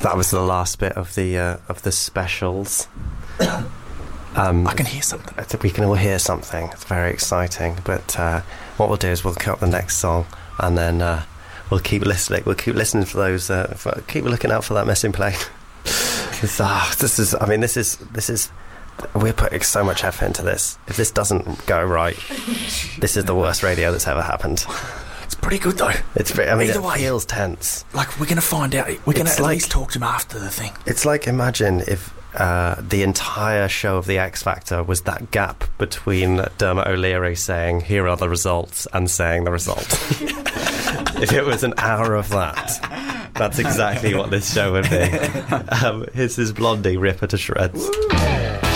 That was the last bit of the specials. I can hear something. I think we can all hear something. It's very exciting. But what we'll do is we'll cut the next song, and then we'll keep listening. We'll keep listening for those. Keep looking out for that missing plane. This is. We're putting so much effort into this. If this doesn't go right, this is the worst radio that's ever happened. It's pretty good though. Either way, feels tense. Like, we're going to find out. We're going to at least talk to him after the thing. It's like, imagine if the entire show of The X Factor was that gap between Dermot O'Leary saying, here are the results, and saying the result. If it was an hour of that, that's exactly what this show would be. This is Blondie, Rip Her to Shreds.